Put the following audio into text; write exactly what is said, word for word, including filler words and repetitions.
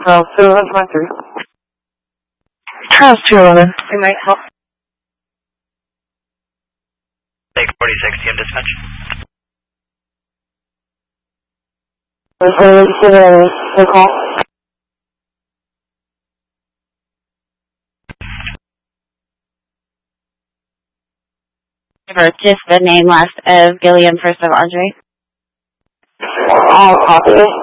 Charles two eleven five three. Charles two eleven. We might help. Take forty-six, T M dispatch. The call. Just the name last of Gilliam, first of Andre. All copy.